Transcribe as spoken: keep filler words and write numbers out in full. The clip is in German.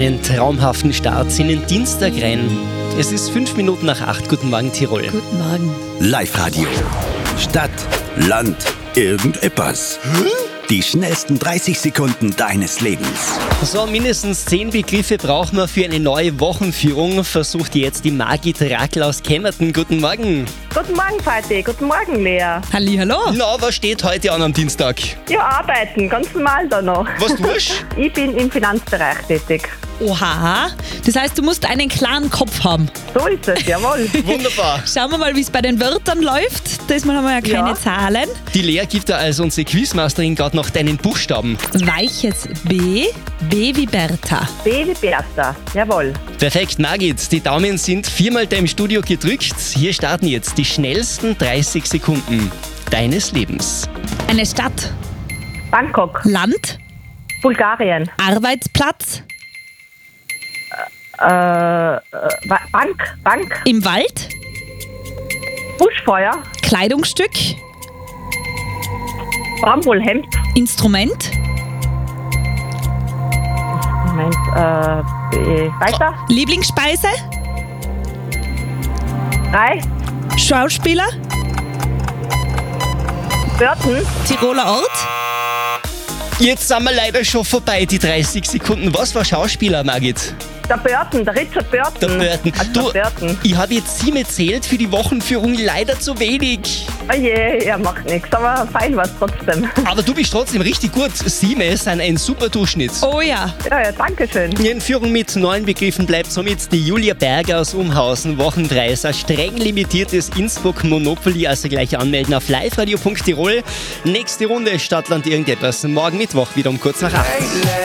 einen traumhaften Start in den Dienstag rein. Es ist fünf Minuten nach acht. Guten Morgen, Tirol. Guten Morgen. Live-Radio. Stadt, Land, irgendetwas. Die schnellsten dreißig Sekunden deines Lebens. So, mindestens zehn Begriffe brauchen wir für eine neue Wochenführung. Versucht jetzt die Margit Rackl aus Kemmerton. Guten Morgen. Guten Morgen, Vati. Guten Morgen, Lea. Hallihallo. Na, was steht heute an am Dienstag? Ja, arbeiten, ganz normal da noch. Was tust du? Ich bin im Finanzbereich tätig. Oha. Das heißt, du musst einen klaren Kopf haben. So ist es, jawohl. Wunderbar. Schauen wir mal, wie es bei den Wörtern läuft. Diesmal haben wir ja keine Ja. Zahlen. Die Lea gibt da als unsere Quizmasterin gerade noch deinen Buchstaben. Weiches B. B wie Bertha. B wie Bertha, jawohl. Perfekt, Margit. Die Daumen sind viermal da im Studio gedrückt. Hier starten jetzt die schnellsten dreißig Sekunden deines Lebens. Eine Stadt. Bangkok, Land. Bulgarien, Arbeitsplatz. äh, äh, Ba- Bank, Bank, Im Wald. Buschfeuer, Kleidungsstück. Baumwollhemd, Instrument. Moment, äh, B, weiter, Lieblingsspeise. drei, Schauspieler. Börten, Tiroler Ort. Jetzt sind wir leider schon vorbei, die dreißig Sekunden. Was war Schauspieler, Margit? der Börten, der Richard Börten. Der Burton. Also Du, der Börten. ich habe jetzt sieben gezählt für die Wochenführung, leider zu wenig. Oh je, er macht nichts, aber fein war es trotzdem. Aber du bist trotzdem richtig gut. Sieben sind ein super Durchschnitt. Oh ja. Ja, ja, danke schön. In Führung mit neun Begriffen bleibt somit die Julia Berger aus Umhausen. Wochenpreis, ein streng limitiertes Innsbruck Monopoly, also gleich anmelden auf liveradio punkt tirol. Nächste Runde Stadtland irgendetwas. Morgen Mittwoch wieder um kurz nach acht.